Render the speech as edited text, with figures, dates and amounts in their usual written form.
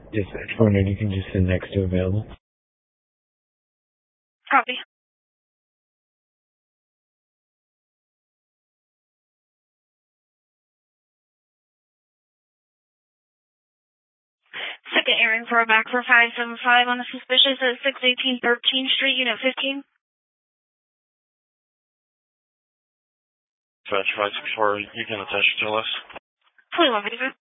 Dispatch 400, you can just send next to available. Copy. Second airing for a back for 575 on the suspicious at 618 13th Street, Unit 15. Dispatch 564, you can attach to us. 2155.